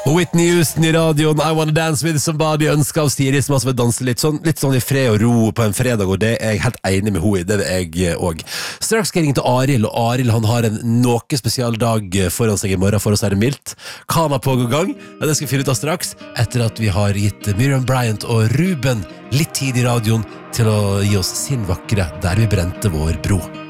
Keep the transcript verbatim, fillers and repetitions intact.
Whitney Houston I radioen, I Wanna Dance With Somebody, ønsker av Siri som altså vil danse litt sånn, litt sånn I fred og ro på en fredag, og det er jeg helt enig med henne I, det er jeg også. Straks skal jeg ringe til Arild, og Arild han har en noe spesial dag foran seg I morgen, for å si det mildt. Hva han har på gang, ja, det skal vi finne ut av straks, etter at vi har gitt Miriam Bryant og Ruben litt tid I radioen til å gi oss sin vakre Der vi brente vår bro.